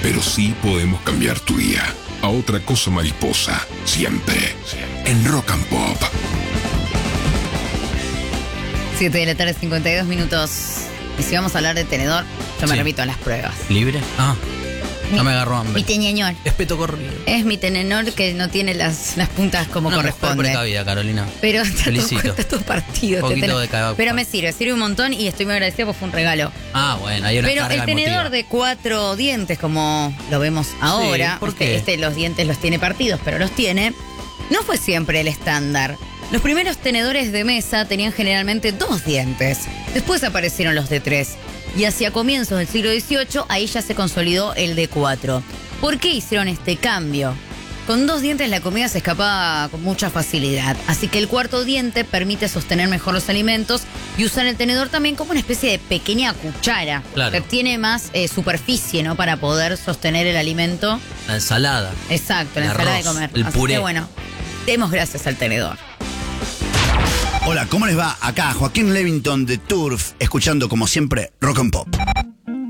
pero sí podemos cambiar tu día a otra cosa mariposa, siempre en Rock and Pop. 7 de la tarde, 52 minutos. Y si vamos a hablar de tenedor, yo me remito a las pruebas. ¿Libre? No me agarró hambre. Mi teñeñor. Espeto corrido. Es mi tenedor que no tiene las puntas como corresponde. Precavida, Carolina. Pero felicito. está todo partido. Un poquito de cada pero me sirve un montón y estoy muy agradecida porque fue un regalo. Bueno, hay una pero carga el tenedor emotiva. de 4 dientes, como lo vemos ahora, Sí, ¿por qué? los dientes los tiene partidos, pero los tiene, no fue siempre el estándar. Los primeros tenedores de mesa tenían generalmente 2 dientes. Después aparecieron los de 3. Y hacia comienzos del siglo XVIII, ahí ya se consolidó el de 4. ¿Por qué hicieron este cambio? Con 2 dientes la comida se escapaba con mucha facilidad. Así que el cuarto diente permite sostener mejor los alimentos y usar el tenedor también como una especie de pequeña cuchara. Claro. Que tiene más superficie, ¿no? Para poder sostener el alimento. La ensalada. Exacto, la El ensalada arroz, de comer. el Así puré. que bueno, demos gracias al tenedor. Hola, ¿cómo les va? Acá Joaquín Levington de Turf, escuchando como siempre Rock and Pop.